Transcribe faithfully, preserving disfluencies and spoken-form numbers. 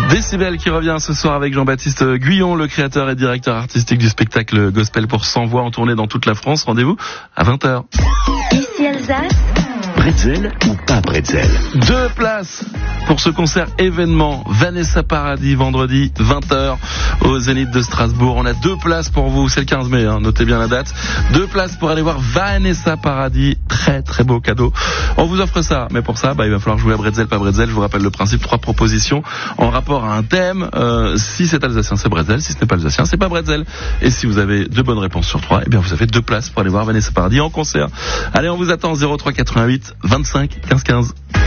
Décibel qui revient ce soir avec Jean-Baptiste Guyon, le créateur et directeur artistique du spectacle Gospel pour cent voix en tournée dans toute la France. Rendez-vous à vingt heures. Ici Alsace. Bretzel ou pas Bretzel? Deux places pour ce concert événement Vanessa Paradis vendredi vingt heures au Zénith de Strasbourg. On a deux places pour vous, c'est le quinze mai, hein, notez bien la date. Deux places pour aller voir Vanessa Paradis, très très beau cadeau. On vous offre ça, mais pour ça, bah, il va falloir jouer à Bretzel, pas Bretzel. Je vous rappelle le principe, trois propositions en rapport à un thème. Euh, si c'est alsacien, c'est Bretzel. Si ce n'est pas alsacien, c'est pas Bretzel. Et si vous avez deux bonnes réponses sur trois, eh bien vous avez deux places pour aller voir Vanessa Paradis en concert. Allez, on vous attend zéro trois quatre-vingt-huit vingt-cinq quinze quinze.